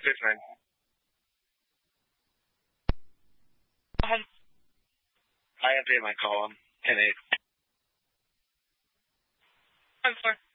6'9". I updated my call. I'm 10-8. I'm 4.